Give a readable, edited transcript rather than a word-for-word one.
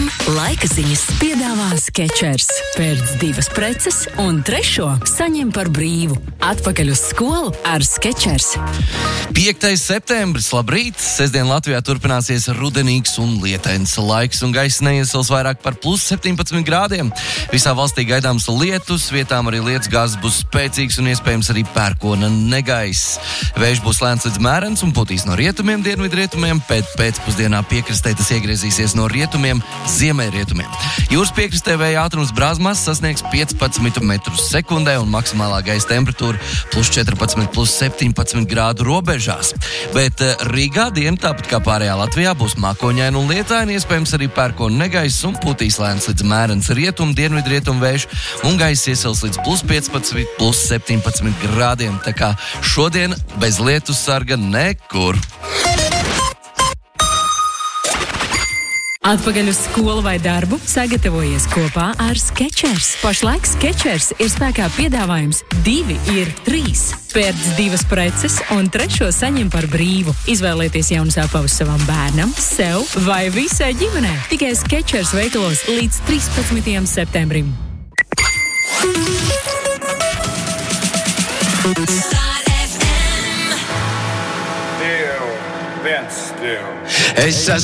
laika ziņas piedāvā Skechers. Pērc 2 preces un 3. saņem par brīvu. Atpakaļ uz skolu ar Skechers. 5. septembris, labrīt! Sestdien Latvijā turpināsies rudenīgs un lietains laiks, un gaiss neiesils vairāk par plus 17 grādiem. Visā valstī gaidāms lietus, vietām arī lietus gāzes būs spēcīgs un iespējams arī pērkona negaiss. Vējš būs lēns līdz mērens un putīs no rietumiem, dienvidrietumiem, pēcpusdienā piekrastē tas iegriezīsies no rietumiem, ziemeļrietumiem. Jūras piekrastē vēja ātrums Brāzmās sasniegs 15 metrus sekundē un maksimālā gaisa temperatūra plus 14, plus 17 grādu robežās. Bet Rīgā diena, tāpat kā pārējā Latvijā, būs mākoņaina un lietaina, iespējams arī pērkona negaiss un putīs lēns līdz mērens rietumu, dienvidrietumu vējš un gaiss iesils līdz plus 15, plus 17 grādiem. Tā kā šodien bez lietus sarga nekur. Atpakaļ uz skolu vai darbu sagatavojies kopā ar Skechers. Pašlaik Skechers ir spēkā piedāvājums 2 ir 3. Pērc 2 preces un 3. saņem par brīvu. Izvēlieties jaunas apavus savam bērnam, sev vai visai ģimenei. Tikai Skechers veikalos līdz 13. septembrim. Divi, 1, 2. Es